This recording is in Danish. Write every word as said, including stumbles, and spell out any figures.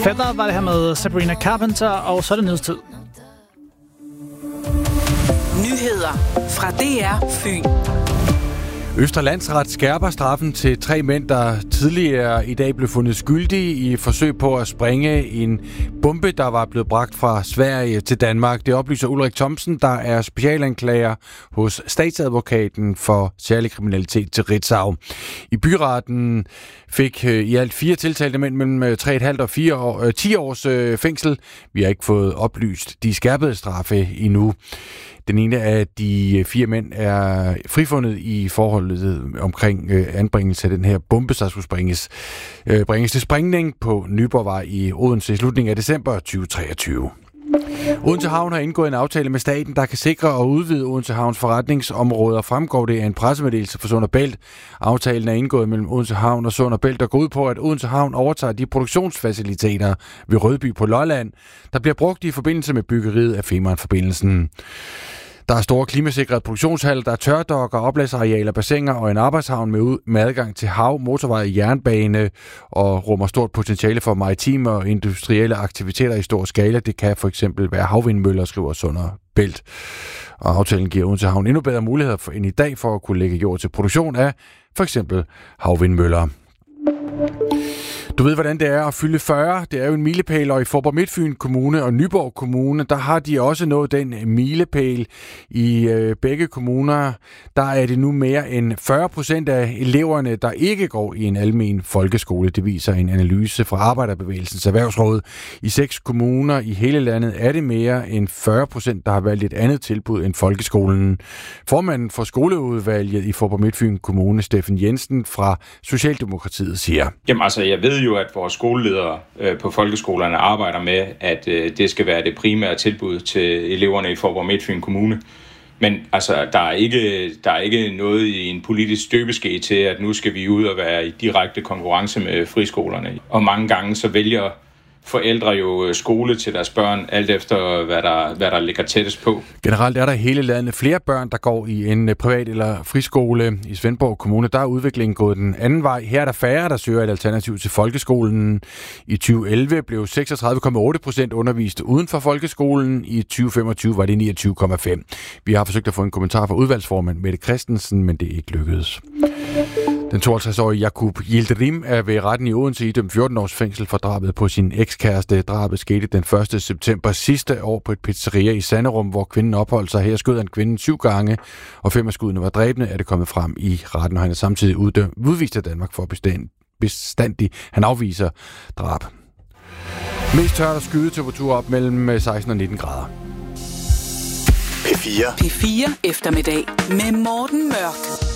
Feather var det her med Sabrina Carpenter, og så er det nyhedstid. Nyheder fra D R Fyn. Østre Landsret skærper straffen til tre mænd, der tidligere i dag blev fundet skyldige i forsøg på at sprænge en bombe, der var blevet bragt fra Sverige til Danmark. Det oplyser Ulrik Thomsen, der er specialanklager hos statsadvokaten for særlig kriminalitet til Ritzau. I byretten fik i alt fire tiltalte mænd mellem tre komma fem og fire år, ti års fængsel. Vi har ikke fået oplyst de skærpede straffe endnu. Den ene af de fire mænd er frifundet i forholdet omkring øh, anbringelse af den her bombe, der skulle springes, øh, bringes til sprængning på Nyborgvej i Odense i slutningen af december tyve treogtyve. Odense Havn har indgået en aftale med staten, der kan sikre og udvide Odense Havns forretningsområder, fremgår det af en pressemeddelelse for Sund og Bælt. Aftalen er indgået mellem Odense Havn og Sund og Bælt, der går ud på, at Odense Havn overtager de produktionsfaciliteter ved Rødby på Lolland, der bliver brugt i forbindelse med byggeriet af Femernforbindelsen. Der er store klimasikrede produktionshaller, der er tørdokker, opladsarealer, bassiner og en arbejdshavn med, ud, med adgang til hav, motorvej og jernbane og rummer stort potentiale for maritime og industrielle aktiviteter i stor skala. Det kan for eksempel være havvindmøller, skriver Sund og Bælt. Og aftalen giver Odense Havn endnu bedre muligheder for, end i dag for at kunne lægge jord til produktion af for eksempel havvindmøller. Du ved, hvordan det er at fylde fyrre. Det er jo en milepæl, og i Faaborg Midtfyn Kommune og Nyborg Kommune, der har de også nået den milepæl. I øh, begge kommuner, der er det nu mere end fyrre procent af eleverne, der ikke går i en almen folkeskole. Det viser en analyse fra Arbejderbevægelsens Erhvervsråd. I seks kommuner i hele landet er det mere end fyrre procent, der har valgt et andet tilbud end folkeskolen. Formanden for skoleudvalget i Faaborg Midtfyn Kommune, Steffen Jensen fra Socialdemokratiet, siger: Jamen altså, jeg ved jo, at vores skoleledere øh, på folkeskolerne arbejder med, at øh, det skal være det primære tilbud til eleverne i Faaborg Midtfyn Kommune. Men altså, der er ikke, der er ikke noget i en politisk støbeske til, at nu skal vi ud og være i direkte konkurrence med friskolerne. Og mange gange så vælger forældre jo skole til deres børn, alt efter hvad der, hvad der ligger tættest på. Generelt er der i hele landet flere børn, der går i en privat eller friskole. I Svendborg Kommune, der er udviklingen gået den anden vej. Her er der færre, der søger et alternativ til folkeskolen. I tyve elleve blev seksogtredive komma otte procent undervist uden for folkeskolen. I tyve femogtyve var det niogtyve komma fem. Vi har forsøgt at få en kommentar fra udvalgsformand Mette Christensen, men det er ikke lykkedes. Den tooghalvtreds-årige Jakub Yildirim er ved retten i Odense idømt fjorten års fængsel for drabet på sin ekskæreste. Drabet skete den første september sidste år på et pizzeria i Sanderum, hvor kvinden opholdt sig. Her skød han kvinden syv gange, og fem af skuddene var dræbende, er det kommet frem i retten, og han er samtidig uddømt, udvist af Danmark for bestand, bestandig. Han afviser drab. Mest tørt og skyde temperatur op mellem seksten og nitten grader. P fire. P fire eftermiddag med Morten Mørk.